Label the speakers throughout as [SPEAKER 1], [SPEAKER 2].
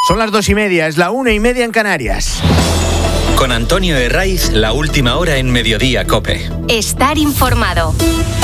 [SPEAKER 1] Son las 2:30, es la 1:30 en Canarias.
[SPEAKER 2] Con Antonio Herraiz, la última hora en Mediodía COPE.
[SPEAKER 3] Estar informado.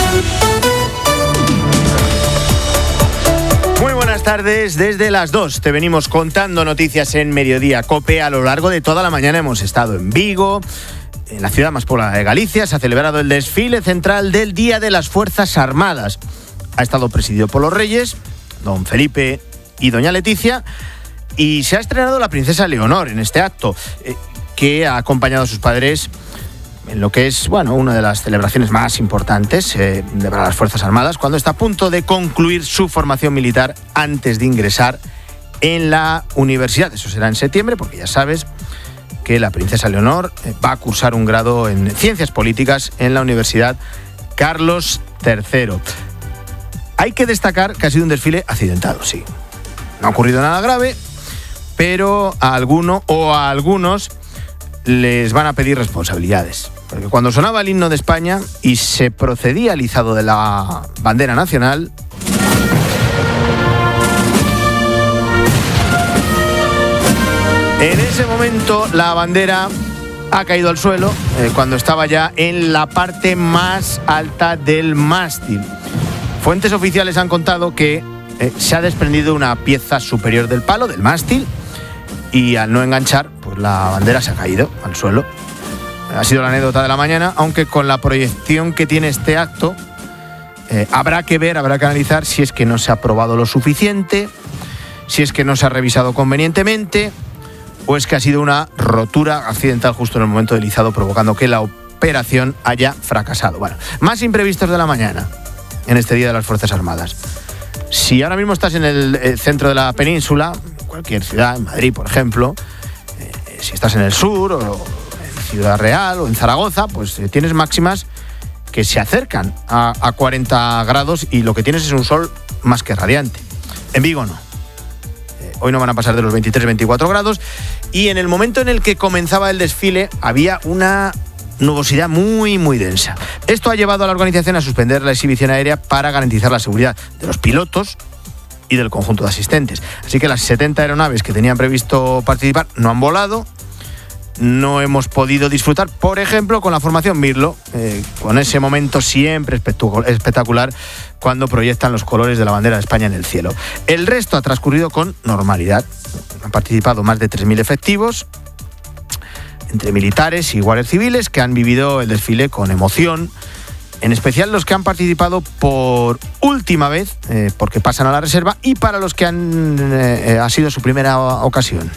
[SPEAKER 1] Muy buenas tardes, desde las 2 te venimos contando noticias en Mediodía COPE. A lo largo de toda la mañana hemos estado en Vigo, en la ciudad más poblada de Galicia. Se ha celebrado el desfile central del Día de las Fuerzas Armadas. Ha estado presidido por los reyes, don Felipe y doña Leticia, y se ha estrenado la princesa Leonor en este acto, que ha acompañado a sus padres en lo que es, una de las celebraciones más importantes para las Fuerzas Armadas, cuando está a punto de concluir su formación militar antes de ingresar en la universidad. Eso será en septiembre, porque ya sabes que la princesa Leonor va a cursar un grado en Ciencias Políticas en la Universidad Carlos III. Hay que destacar que ha sido un desfile accidentado, sí. No ha ocurrido nada grave, pero a alguno o a algunos les van a pedir responsabilidades. Porque cuando sonaba el himno de España y se procedía al izado de la bandera nacional, en ese momento la bandera ha caído al suelo cuando estaba ya en la parte más alta del mástil. Fuentes oficiales han contado que se ha desprendido una pieza superior del palo, del mástil, y al no enganchar, pues la bandera se ha caído al suelo. Ha sido la anécdota de la mañana, aunque con la proyección que tiene este acto, habrá que analizar si es que no se ha probado lo suficiente, si es que no se ha revisado convenientemente, o es que ha sido una rotura accidental justo en el momento del izado, provocando que la operación haya fracasado. Bueno, más imprevistos de la mañana en este Día de las Fuerzas Armadas. Si ahora mismo estás en el centro de la península, cualquier ciudad, en Madrid, por ejemplo, si estás en el sur, o en Ciudad Real, o en Zaragoza, pues tienes máximas que se acercan a 40 grados y lo que tienes es un sol más que radiante. En Vigo no. Hoy no van a pasar de los 23-24 grados, y en el momento en el que comenzaba el desfile había una nubosidad muy, muy densa. Esto ha llevado a la organización a suspender la exhibición aérea para garantizar la seguridad de los pilotos y del conjunto de asistentes. Así que las 70 aeronaves que tenían previsto participar no han volado. No hemos podido disfrutar, por ejemplo, con la formación Mirlo, con ese momento siempre espectacular cuando proyectan los colores de la bandera de España en el cielo. El resto ha transcurrido con normalidad. Han participado más de 3.000 efectivos, entre militares y guardias civiles, que han vivido el desfile con emoción, en especial los que han participado por última vez, porque pasan a la reserva, y para los que ha sido su primera ocasión.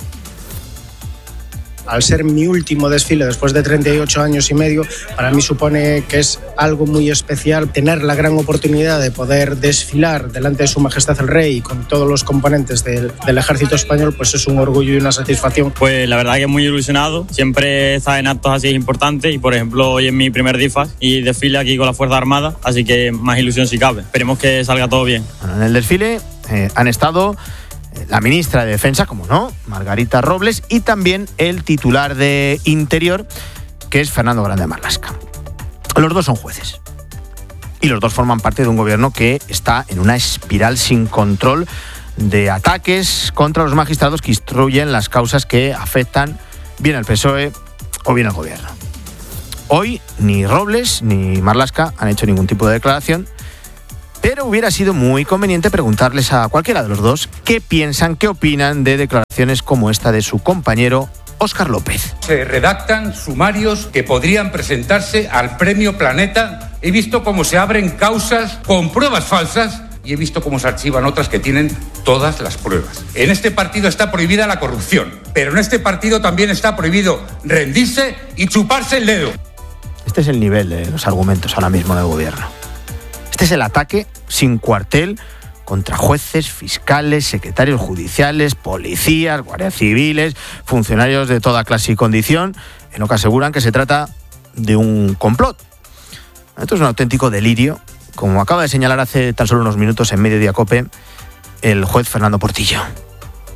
[SPEAKER 4] Al ser mi último desfile después de 38 años y medio, para mí supone que es algo muy especial tener la gran oportunidad de poder desfilar delante de Su Majestad el Rey con todos los componentes del Ejército Español. Pues es un orgullo y una satisfacción.
[SPEAKER 5] Pues la verdad que muy ilusionado. Siempre estar en actos así es importante, y por ejemplo hoy es mi primer DIFAS y desfile aquí con la Fuerza Armada, así que más ilusión si cabe. Esperemos que salga todo bien.
[SPEAKER 1] Bueno, en el desfile han estado la ministra de Defensa, como no, Margarita Robles, y también el titular de Interior, que es Fernando Grande Marlaska. Los dos son jueces y los dos forman parte de un gobierno que está en una espiral sin control de ataques contra los magistrados que instruyen las causas que afectan bien al PSOE o bien al gobierno. Hoy ni Robles ni Marlaska han hecho ningún tipo de declaración, pero hubiera sido muy conveniente preguntarles a cualquiera de los dos qué piensan, qué opinan de declaraciones como esta de su compañero Óscar López.
[SPEAKER 6] Se redactan sumarios que podrían presentarse al Premio Planeta. He visto cómo se abren causas con pruebas falsas y he visto cómo se archivan otras que tienen todas las pruebas. En este partido está prohibida la corrupción, pero en este partido también está prohibido rendirse y chuparse el dedo.
[SPEAKER 1] Este es el nivel de los argumentos ahora mismo del gobierno. Este es el ataque sin cuartel contra jueces, fiscales, secretarios judiciales, policías, guardias civiles, funcionarios de toda clase y condición, en lo que aseguran que se trata de un complot. Esto es un auténtico delirio, como acaba de señalar hace tan solo unos minutos en Mediodía COPE el juez Fernando Portillo.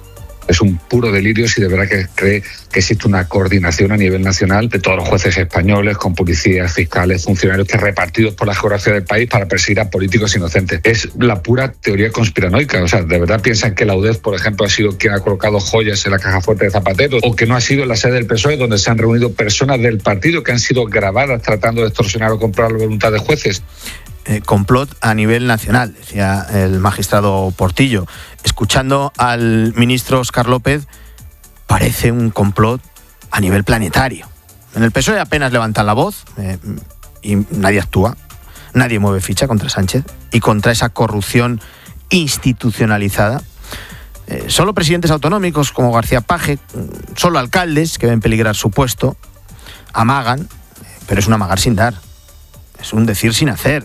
[SPEAKER 7] Es un puro delirio si de verdad que cree que existe una coordinación a nivel nacional de todos los jueces españoles, con policías, fiscales, funcionarios que repartidos por la geografía del país para perseguir a políticos inocentes. Es la pura teoría conspiranoica. O sea, ¿de verdad piensan que la UDEF, por ejemplo, ha sido quien ha colocado joyas en la caja fuerte de Zapatero? ¿O que no ha sido en la sede del PSOE donde se han reunido personas del partido que han sido grabadas tratando de extorsionar o comprar la voluntad de jueces?
[SPEAKER 1] Complot a nivel nacional, decía el magistrado Portillo. Escuchando al ministro Óscar López, parece un complot a nivel planetario. En el PSOE apenas levantan la voz y nadie actúa, nadie mueve ficha contra Sánchez y contra esa corrupción institucionalizada. Solo presidentes autonómicos como García Page, solo alcaldes que ven peligrar su puesto, amagan, pero es un amagar sin dar, es un decir sin hacer.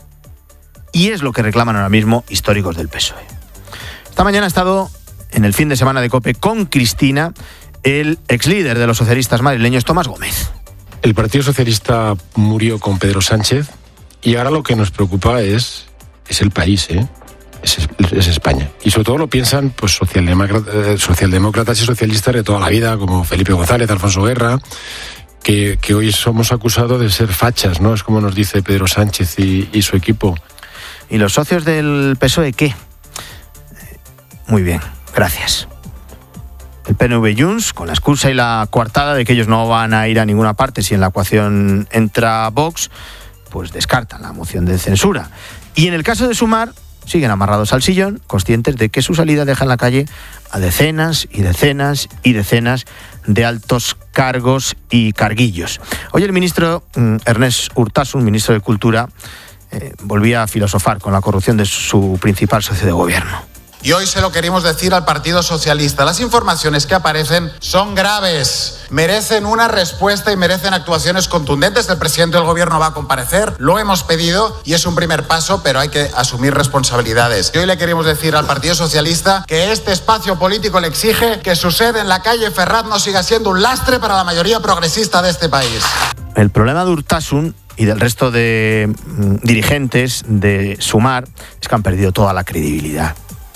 [SPEAKER 1] Y es lo que reclaman ahora mismo históricos del PSOE. Esta mañana ha estado en el fin de semana de COPE con Cristina el exlíder de los socialistas madrileños, Tomás Gómez.
[SPEAKER 8] El Partido Socialista murió con Pedro Sánchez y ahora lo que nos preocupa es el país, es España. Y sobre todo lo piensan pues socialdemócratas y socialistas de toda la vida, como Felipe González, Alfonso Guerra, que hoy somos acusados de ser fachas, ¿no? Es como nos dice Pedro Sánchez y su equipo.
[SPEAKER 1] ¿Y los socios del PSOE qué? Muy bien, gracias. El PNV y Junts, con la excusa y la coartada de que ellos no van a ir a ninguna parte si en la ecuación entra Vox, pues descartan la moción de censura. Y en el caso de Sumar, siguen amarrados al sillón, conscientes de que su salida deja en la calle a decenas y decenas y decenas de altos cargos y carguillos. Hoy el ministro Ernest Urtasun, ministro de Cultura, volvía a filosofar con la corrupción de su principal socio de gobierno.
[SPEAKER 9] Y hoy se lo queremos decir al Partido Socialista. Las informaciones que aparecen son graves, merecen una respuesta y merecen actuaciones contundentes. El presidente del gobierno va a comparecer, lo hemos pedido y es un primer paso, pero hay que asumir responsabilidades. Y hoy le queremos decir al Partido Socialista que este espacio político le exige que su sede en la calle Ferraz no siga siendo un lastre para la mayoría progresista de este país.
[SPEAKER 1] El problema de Urtasun y del resto de dirigentes de Sumar es que han perdido toda la credibilidad.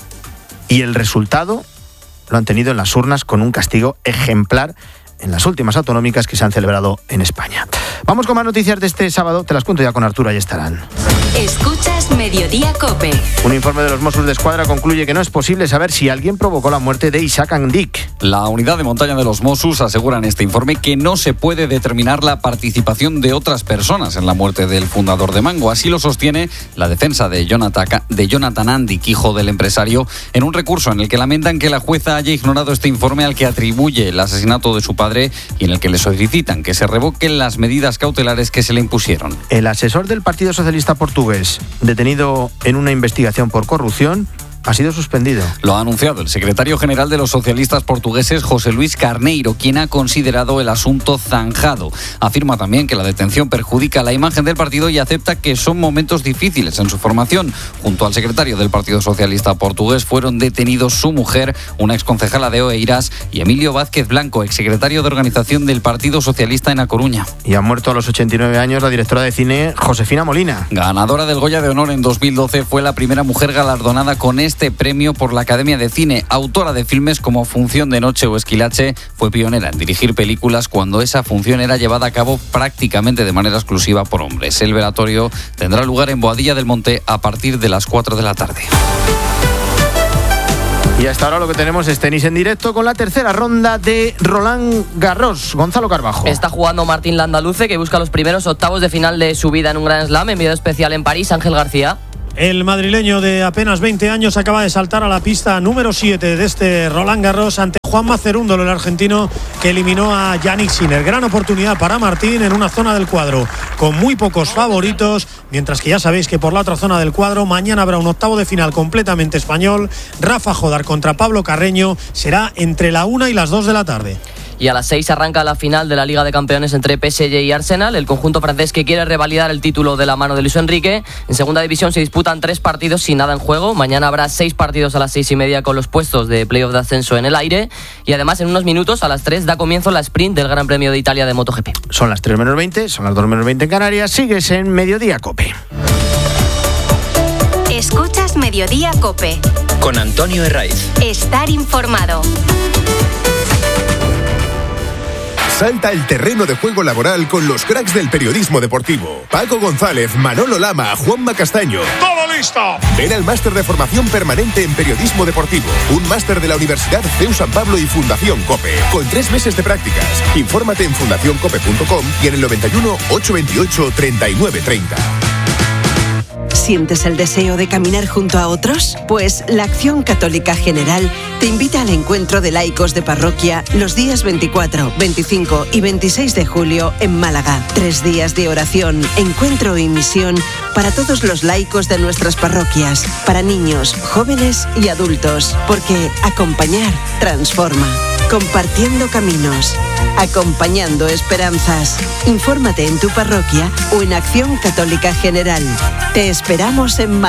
[SPEAKER 1] Y el resultado lo han tenido en las urnas con un castigo ejemplar en las últimas autonómicas que se han celebrado en España. Vamos con más noticias de este sábado, te las cuento ya con Arturo Ayestarán.
[SPEAKER 3] Escuchas Mediodía COPE.
[SPEAKER 1] Un informe de los Mossos de Escuadra concluye que no es posible saber si alguien provocó la muerte de Isaac Andic.
[SPEAKER 10] La unidad de montaña de los Mossos asegura en este informe que no se puede determinar la participación de otras personas en la muerte del fundador de Mango. Así lo sostiene la defensa de Jonathan Andic, hijo del empresario, en un recurso en el que lamentan que la jueza haya ignorado este informe al que atribuye el asesinato de su padre y en el que le solicitan que se revoquen las medidas cautelares que se le impusieron.
[SPEAKER 1] El asesor del Partido Socialista portugués, detenido en una investigación por corrupción, ha sido suspendido.
[SPEAKER 10] Lo ha anunciado el secretario general de los socialistas portugueses, José Luis Carneiro, quien ha considerado el asunto zanjado. Afirma también que la detención perjudica la imagen del partido y acepta que son momentos difíciles en su formación. Junto al secretario del Partido Socialista portugués fueron detenidos su mujer, una exconcejala de Oeiras, y Emilio Vázquez Blanco, exsecretario de organización del Partido Socialista en A Coruña.
[SPEAKER 1] Y ha muerto a los 89 años la directora de cine, Josefina Molina.
[SPEAKER 10] Ganadora del Goya de Honor en 2012, fue la primera mujer galardonada con este premio por la Academia de Cine. Autora de filmes como Función de Noche o Esquilache, fue pionera en dirigir películas cuando esa función era llevada a cabo prácticamente de manera exclusiva por hombres. El velatorio tendrá lugar en Boadilla del Monte a partir de las 4 de la tarde.
[SPEAKER 1] Y hasta ahora lo que tenemos es tenis en directo con la tercera ronda de Roland Garros. Gonzalo Carbajo.
[SPEAKER 11] Está jugando Martín Landaluce, que busca los primeros octavos de final de su vida en un Grand Slam. Enviado especial en París, Ángel García.
[SPEAKER 12] El madrileño de apenas 20 años acaba de saltar a la pista número 7 de este Roland Garros ante Juanma Cerúndolo, el argentino que eliminó a Yannick Sinner. Gran oportunidad para Martín en una zona del cuadro con muy pocos favoritos, mientras que ya sabéis que por la otra zona del cuadro mañana habrá un octavo de final completamente español. Rafa Jodar contra Pablo Carreño será entre la 1 y las 2 de la tarde.
[SPEAKER 11] Y a las 6 arranca la final de la Liga de Campeones entre PSG y Arsenal, el conjunto francés que quiere revalidar el título de la mano de Luis Enrique. En segunda división se disputan 3 partidos sin nada en juego. Mañana habrá 6 partidos a las 6:30 con los puestos de playoff de ascenso en el aire. Y además en unos minutos a las 3 da comienzo la sprint del Gran Premio de Italia de MotoGP.
[SPEAKER 1] Son las 3 menos 20, son las 2 menos 20 en Canarias. Sigues en Mediodía COPE.
[SPEAKER 3] Escuchas Mediodía COPE.
[SPEAKER 2] Con Antonio Herraiz.
[SPEAKER 3] Estar informado.
[SPEAKER 13] Salta el terreno de juego laboral con los cracks del periodismo deportivo. Paco González, Manolo Lama, Juanma Castaño.
[SPEAKER 14] ¡Todo listo!
[SPEAKER 13] Ven al máster de formación permanente en periodismo deportivo. Un máster de la Universidad CEU San Pablo y Fundación COPE. Con 3 meses de prácticas. Infórmate en fundacioncope.com y en el 91 828 3930.
[SPEAKER 15] ¿Sientes el deseo de caminar junto a otros? Pues la Acción Católica General te invita al encuentro de laicos de parroquia los días 24, 25 y 26 de julio en Málaga. 3 días de oración, encuentro y misión para todos los laicos de nuestras parroquias, para niños, jóvenes y adultos, porque acompañar transforma. Compartiendo caminos, acompañando esperanzas. Infórmate en tu parroquia o en Acción Católica General. Te esperamos en Málaga.